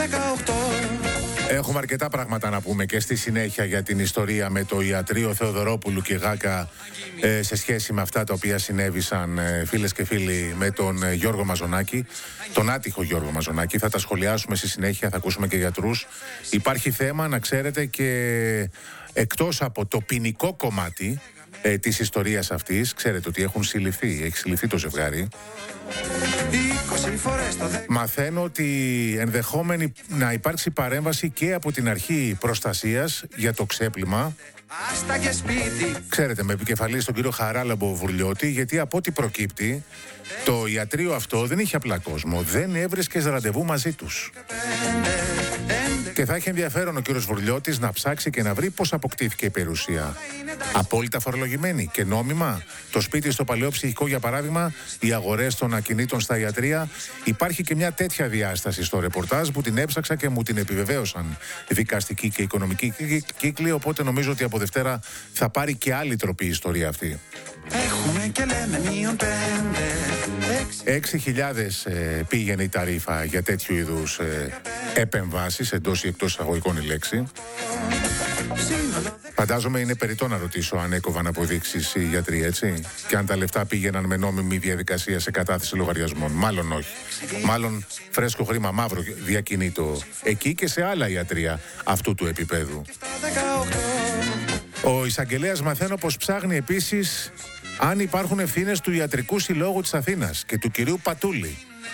Έχουμε αρκετά πράγματα να πούμε και στη συνέχεια για την ιστορία με το ιατρείο Θεοδωρόπουλου και Γάκα σε σχέση με αυτά τα οποία συνέβησαν, φίλες και φίλοι, με τον Γιώργο Μαζονάκη, τον άτυχο Γιώργο Μαζονάκη. Θα τα σχολιάσουμε στη συνέχεια, θα ακούσουμε και γιατρούς. Υπάρχει θέμα, να ξέρετε, και εκτός από το ποινικό κομμάτι της ιστορίας αυτής, ξέρετε ότι έχει συλληφθεί το ζευγάρι. Μαθαίνω ότι ενδεχόμενη να υπάρξει παρέμβαση και από την αρχή προστασίας για το ξέπλυμα. Ξέρετε, με επικεφαλή στον κύριο Χαράλαμπο Βουρλιώτη, γιατί από ό,τι προκύπτει, το ιατρείο αυτό δεν είχε απλά κόσμο, δεν έβρισκες ραντεβού μαζί τους. Και θα έχει ενδιαφέρον ο κύριος Βουρλιώτης να ψάξει και να βρει πώς αποκτήθηκε η περιουσία. Απόλυτα φορολογημένη και νόμιμα. Το σπίτι στο Παλαιό Ψυχικό, για παράδειγμα, οι αγορές των ακινήτων στα ιατρεία. Υπάρχει και μια τέτοια διάσταση στο ρεπορτάζ που την έψαξα και μου την επιβεβαίωσαν δικαστικοί και οικονομικοί κύκλοι. Οπότε νομίζω ότι από Δευτέρα θα πάρει και άλλη τροπή η ιστορία αυτή. 6.000 πήγαινε η ταρίφα για τέτοιου είδους επεμβάσεις, εντός ή εκτός εισαγωγικών η λέξη. Φαντάζομαι είναι περιττό να ρωτήσω αν έκοβαν αποδείξεις οι γιατροί, έτσι, και αν τα λεφτά πήγαιναν με νόμιμη διαδικασία σε κατάθεση λογαριασμών. Μάλλον όχι. Μάλλον φρέσκο χρήμα μαύρο διακινείτο εκεί και σε άλλα ιατρεία αυτού του επίπεδου. Ο εισαγγελέας μαθαίνω πως ψάχνει επίσης αν υπάρχουν ευθύνες του Ιατρικού Συλλόγου της Αθήνας και του κυρίου Πατούλη,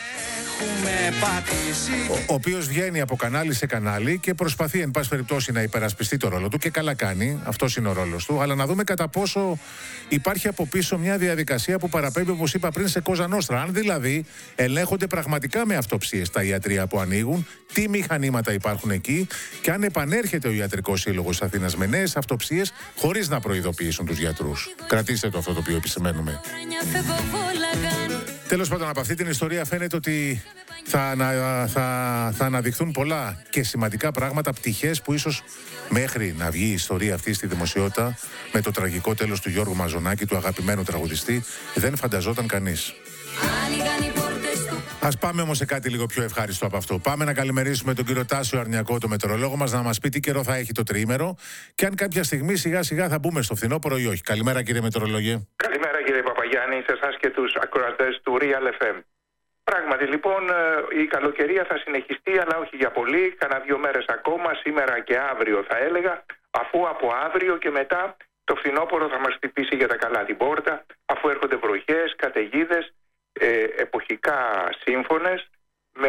ο οποίος βγαίνει από κανάλι σε κανάλι και προσπαθεί εν πάση περιπτώσει να υπερασπιστεί το ρόλο του, και καλά κάνει, αυτός είναι ο ρόλος του, αλλά να δούμε κατά πόσο υπάρχει από πίσω μια διαδικασία που παραπέμπει, όπως είπα πριν, σε Κόζα Νόστρα. Αν δηλαδή ελέγχονται πραγματικά με αυτοψίες τα ιατρεία που ανοίγουν, τι μηχανήματα υπάρχουν εκεί και αν επανέρχεται ο Ιατρικός Σύλλογος Αθήνας με νέες αυτοψίες χωρίς να προειδοποιήσουν τους γιατρούς. Κρατήστε το αυτό το οποίο επισημαίνουμε. Τέλος πάντων, από αυτή την ιστορία φαίνεται ότι θα αναδειχθούν πολλά και σημαντικά πράγματα, πτυχές που ίσως μέχρι να βγει η ιστορία αυτή στη δημοσιότητα με το τραγικό τέλος του Γιώργου Μαζονάκη, του αγαπημένου τραγουδιστή, δεν φανταζόταν κανείς. Ας πάμε όμως σε κάτι λίγο πιο ευχάριστο από αυτό. Πάμε να καλημερίσουμε τον κύριο Τάσιο Αρνιακό, το μετεωρολόγο μας, να μας πει τι καιρό θα έχει το τριήμερο και αν κάποια στιγμή σιγά σιγά θα μπούμε στο φθινόπωρο ή όχι. Καλημέρα, κύριε μετεωρολόγε. Καλημέρα, κύριε Παπαγιάννη, σε εσάς και τους ακροατές του Real FM. Πράγματι, λοιπόν, η καλοκαιρία θα συνεχιστεί, αλλά όχι για πολύ. Κάνα 2 μέρες ακόμα, σήμερα και αύριο θα έλεγα, αφού από αύριο και μετά το φθινόπωρο θα μας χτυπήσει για τα καλά την πόρτα, αφού έρχονται βροχές, καταιγίδες, εποχικά σύμφωνες, με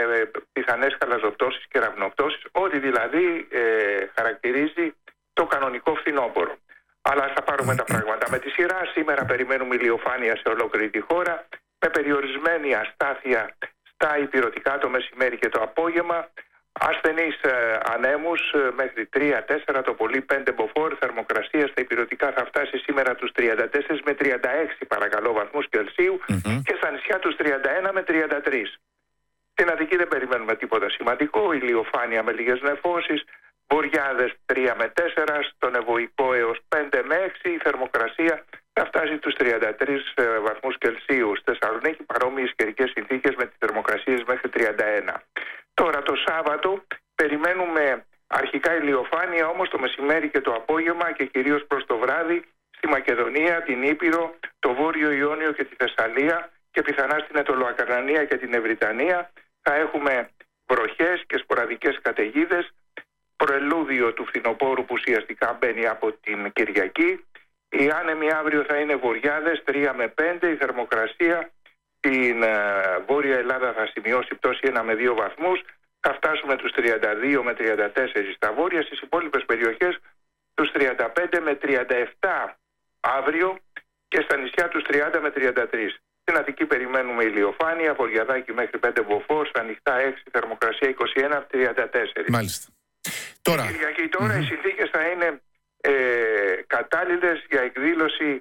πιθανές χαλαζοπτώσεις και ραυνοπτώσεις, ό,τι δηλαδή χαρακτηρίζει το κανονικό φθινόπωρο. Αλλά θα πάρουμε τα πράγματα με τη σειρά. Σήμερα περιμένουμε ηλιοφάνεια σε ολόκληρη τη χώρα, με περιορισμένη αστάθεια στα ηπειρωτικά το μεσημέρι και το απόγευμα. Ασθενείς ανέμους μέχρι 3-4, το πολύ 5 μποφόρ. Θερμοκρασία στα ηπειρωτικά θα φτάσει σήμερα τους 34 με 36 παρακαλώ βαθμούς Κελσίου και στα νησιά τους 31 με 33. Στην Αττική δεν περιμένουμε τίποτα σημαντικό, ηλιοφάνεια με λίγες νεφώσεις, βοριάδες 3 με 4, στον Ευωικό έως 5 με 6, η θερμοκρασία θα φτάσει τους 33 βαθμούς Κελσίου. Στη Θεσσαλονίκη παρόμοιες καιρικές συνθήκες με τις θερμοκρασίες μέχρι 31. Τώρα το Σάββατο περιμένουμε αρχικά ηλιοφάνεια, όμως το μεσημέρι και το απόγευμα και κυρίως προς το βράδυ στη Μακεδονία, την Ήπειρο, το Βόρειο Ιόνιο και τη Θεσσαλία και πιθανά στην Αιτωλοακαρνανία και την Ευρυτανία θα έχουμε βροχές και σποραδικές καταιγίδες. Προελούδιο του φθινοπόρου που ουσιαστικά μπαίνει από την Κυριακή. Οι άνεμοι αύριο θα είναι βοριάδες 3 με 5, η θερμοκρασία στην Βόρεια Ελλάδα θα σημειώσει πτώση 1 με 2 βαθμούς, θα φτάσουμε τους 32 με 34 στα βόρεια, στις υπόλοιπες περιοχές τους 35 με 37 αύριο και στα νησιά τους 30 με 33. Στην Αττική περιμένουμε ηλιοφάνεια, βοριαδάκι μέχρι 5 μποφόρ, στα ανοιχτά 6, θερμοκρασία 21 με 34. Μάλιστα. Τώρα, Κυριακή τώρα οι συνθήκες θα είναι κατάλληλες για εκδήλωση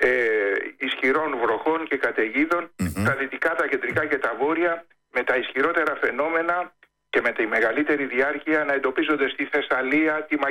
ισχυρών βροχών και καταιγίδων. Τα δυτικά, τα κεντρικά και τα βόρεια με τα ισχυρότερα φαινόμενα και με τη μεγαλύτερη διάρκεια να εντοπίζονται στη Θεσσαλία, τη